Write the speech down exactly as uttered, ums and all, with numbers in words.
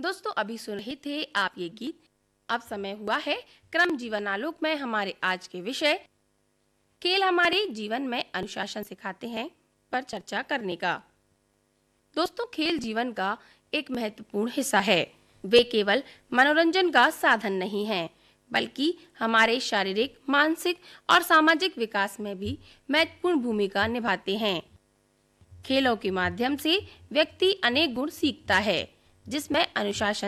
दोस्तों अभी सुन रहे थे आप ये गीत। अब समय हुआ है क्रम जीवन आलोक में हमारे आज के विषय खेल हमारे जीवन में अनुशासन सिखाते हैं पर चर्चा करने का। दोस्तों खेल जीवन का एक महत्वपूर्ण हिस्सा है। वे केवल मनोरंजन का साधन नहीं हैं, बल्कि हमारे शारीरिक, मानसिक और सामाजिक विकास में भी महत्वपूर्ण भूमिका निभाते हैं। खेलों के माध्यम से व्यक्ति अनेक गुण सीखता है, जिसमें अनुशासन